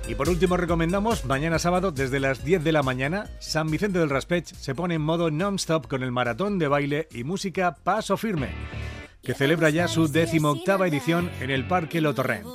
Y por último recomendamos, mañana sábado desde las 10 de la mañana, San Vicente del Raspech se pone en modo non-stop con el maratón de baile y música Paso Firme, que celebra ya su 18ª edición en el Parque Lo Torrent.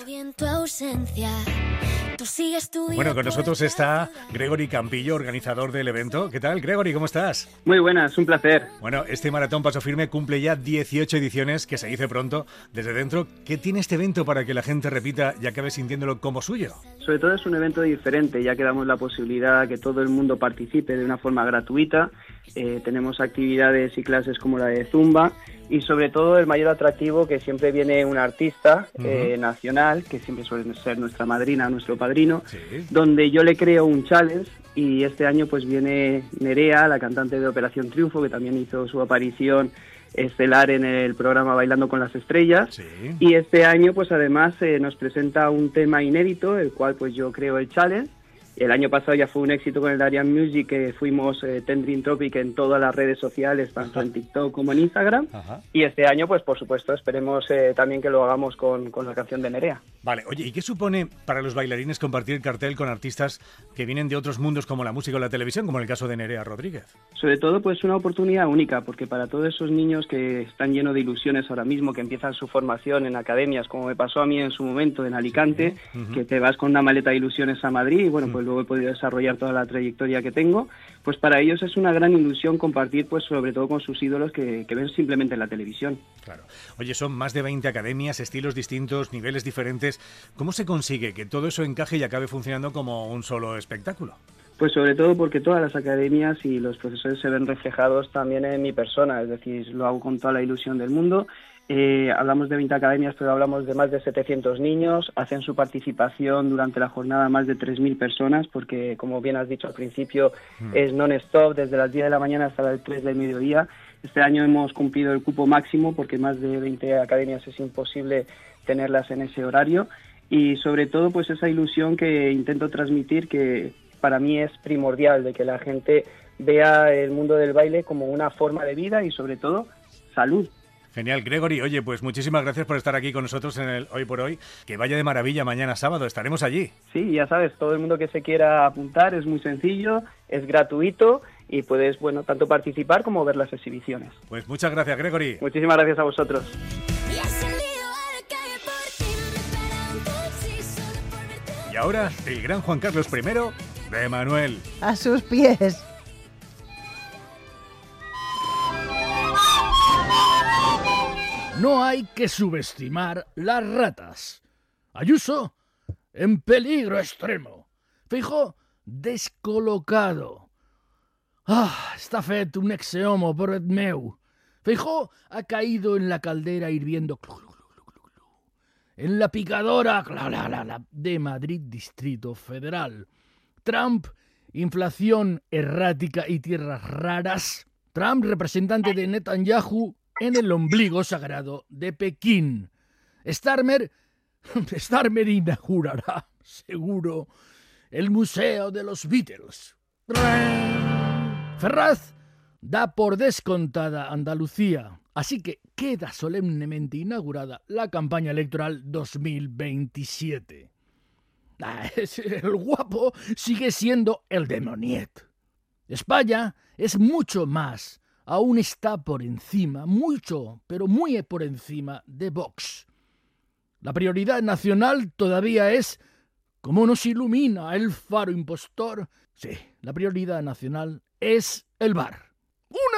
Bueno, con nosotros está Gregory Campillo, organizador del evento. ¿Qué tal, Gregory? ¿Cómo estás? Muy buenas, un placer. Bueno, este Maratón Paso Firme cumple ya 18 ediciones, que se dice pronto, desde dentro. ¿Qué tiene este evento para que la gente repita y acabe sintiéndolo como suyo? Sobre todo es un evento diferente, ya que damos la posibilidad que todo el mundo participe de una forma gratuita. Tenemos actividades y clases como la de Zumba. Y sobre todo el mayor atractivo, que siempre viene un artista nacional, que siempre suele ser nuestra madrina, nuestro padrino, sí, donde yo le creo un challenge, y este año pues viene Nerea, la cantante de Operación Triunfo, que también hizo su aparición estelar en el programa Bailando con las Estrellas, sí, y este año pues además nos presenta un tema inédito, el cual pues yo creo el challenge. El año pasado ya fue un éxito con el Darian Music, que fuimos Trending Topic en todas las redes sociales, tanto en TikTok como en Instagram. Ajá. Y este año, pues por supuesto, esperemos también que lo hagamos con la canción de Nerea. Vale, oye, ¿y qué supone para los bailarines compartir cartel con artistas que vienen de otros mundos como la música o la televisión, como en el caso de Nerea Rodríguez? Sobre todo, pues una oportunidad única, porque para todos esos niños que están llenos de ilusiones ahora mismo, que empiezan su formación en academias, como me pasó a mí en su momento en Alicante, que te vas con una maleta de ilusiones a Madrid y bueno, pues luego he podido desarrollar toda la trayectoria que tengo, pues para ellos es una gran ilusión compartir, pues sobre todo con sus ídolos que ven simplemente en la televisión. Claro. Oye, son más de 20 academias, estilos distintos, niveles diferentes. ¿Cómo se consigue que todo eso encaje y acabe funcionando como un solo espectáculo? Pues sobre todo porque todas las academias y los profesores se ven reflejados también en mi persona, es decir, lo hago con toda la ilusión del mundo. Hablamos de 20 academias, pero hablamos de más de 700 niños. Hacen su participación durante la jornada más de 3.000 personas, porque, como bien has dicho al principio, es non-stop, desde las 10 de la mañana hasta las 3 del mediodía. Este año hemos cumplido el cupo máximo, porque más de 20 academias es imposible tenerlas en ese horario. Y sobre todo, pues esa ilusión que intento transmitir, que para mí es primordial, de que la gente vea el mundo del baile como una forma de vida y, sobre todo, salud. Genial, Gregory. Oye, pues muchísimas gracias por estar aquí con nosotros en el Hoy por Hoy. Que vaya de maravilla mañana sábado, estaremos allí. Sí, ya sabes, todo el mundo que se quiera apuntar, es muy sencillo, es gratuito y puedes, bueno, tanto participar como ver las exhibiciones. Pues muchas gracias, Gregory. Muchísimas gracias a vosotros. Y ahora, el gran Juan Carlos I de Manuel. A sus pies. No hay que subestimar las ratas. Ayuso, en peligro extremo. Feijó, descolocado. Està fet un exeomo, pobret meu. Feijó ha caído en la caldera hirviendo en la picadora de Madrid Distrito Federal. Trump, inflación errática y tierras raras. Trump, representante de Netanyahu, en el ombligo sagrado de Pekín. Starmer inaugurará, seguro, el Museo de los Beatles. Ferraz da por descontada Andalucía, así que queda solemnemente inaugurada la campaña electoral 2027. El guapo sigue siendo el demoniet. España es mucho más. Aún está por encima, mucho, pero muy por encima de Vox. La prioridad nacional todavía es, ¿cómo nos ilumina el faro impostor? Sí, la prioridad nacional es el bar.